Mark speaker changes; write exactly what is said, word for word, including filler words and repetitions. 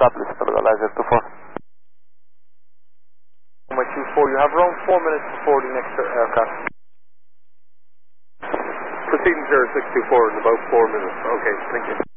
Speaker 1: established, Allizer two four.
Speaker 2: My two four, you have around four minutes before the next aircraft.
Speaker 3: Proceeding zero six two four in about four minutes. Okay, thank you.